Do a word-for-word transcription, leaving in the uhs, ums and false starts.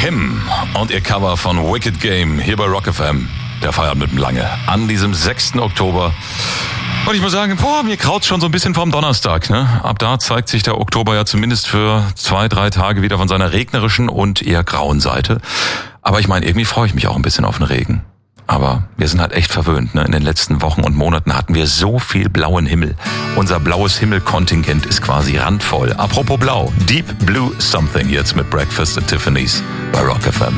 Him und ihr Cover von Wicked Game hier bei Rock F M. Der feiert mit dem Lange an diesem sechsten Oktober. Und ich muss sagen, boah, mir kraut's schon so ein bisschen vorm Donnerstag, ne? Ab da zeigt sich der Oktober ja zumindest für zwei, drei Tage wieder von seiner regnerischen und eher grauen Seite. Aber ich meine, irgendwie freue ich mich auch ein bisschen auf den Regen. Aber wir sind halt echt verwöhnt, ne? In den letzten Wochen und Monaten hatten wir so viel blauen Himmel. Unser blaues Himmelkontingent ist quasi randvoll. Apropos blau, Deep Blue Something jetzt mit Breakfast at Tiffany's bei Rock F M.